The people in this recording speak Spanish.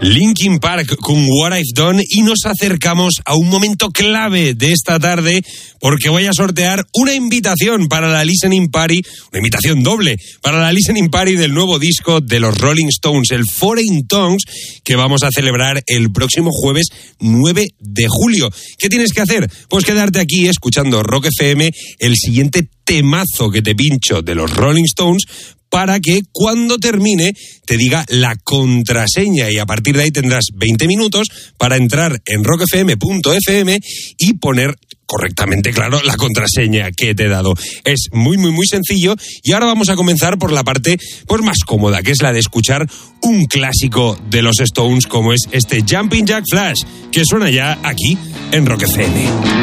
Linkin Park con What I've Done, y nos acercamos a un momento clave de esta tarde porque voy a sortear una invitación para la Listening Party, una invitación doble para la Listening Party del nuevo disco de los Rolling Stones, el Foreign Tongues, que vamos a celebrar el próximo jueves 9 de julio. ¿Qué tienes que hacer? Pues quedarte aquí escuchando Rock FM, el siguiente temazo que te pincho de los Rolling Stones, para que cuando termine te diga la contraseña, y a partir de ahí tendrás 20 minutos para entrar en rockfm.fm y poner correctamente, claro, la contraseña que te he dado. Es muy, muy, muy sencillo, y ahora vamos a comenzar por la parte pues más cómoda, que es la de escuchar un clásico de los Stones, como es este Jumping Jack Flash, que suena ya aquí en Rock FM.